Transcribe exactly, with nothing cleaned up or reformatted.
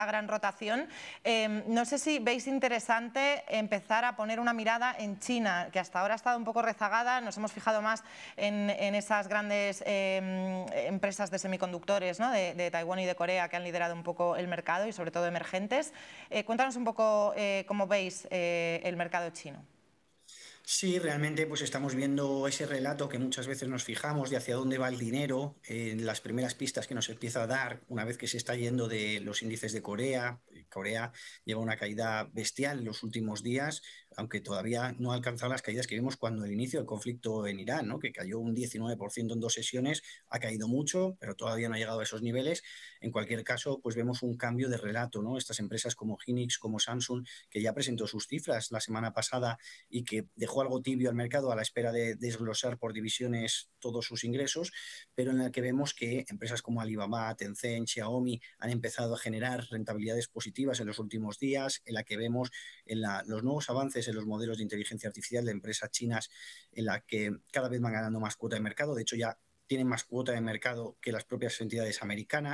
gran rotación. Eh, no sé si veis interesante empezar a poner una mirada en China, que hasta ahora ha estado un poco rezagada. Nos hemos fijado más en, en esas grandes eh, empresas de semiconductores, ¿no? de, de Taiwán y de Corea, que han liderado un poco el mercado y sobre todo emergentes. Eh, cuéntanos un poco eh, cómo veis eh, el mercado chino. Sí, realmente pues estamos viendo ese relato que muchas veces nos fijamos de hacia dónde va el dinero, en eh, las primeras pistas que nos empieza a dar una vez que se está yendo de los índices de Corea. Corea lleva una caída bestial en los últimos días, aunque todavía no ha alcanzado las caídas que vimos cuando el inicio del conflicto en Irán, ¿no? Que cayó un diecinueve por ciento en dos sesiones, ha caído mucho, pero todavía no ha llegado a esos niveles. En cualquier caso, pues vemos un cambio de relato, ¿no? Estas empresas como Hynix, como Samsung, que ya presentó sus cifras la semana pasada y que dejó algo tibio al mercado a la espera de desglosar por divisiones todos sus ingresos, pero en el que vemos que empresas como Alibaba, Tencent, Xiaomi han empezado a generar rentabilidades positivas en los últimos días, en la que vemos en la, los nuevos avances en los modelos de inteligencia artificial de empresas chinas, en la que cada vez van ganando más cuota de mercado. De hecho, ya tienen más cuota de mercado que las propias entidades americanas.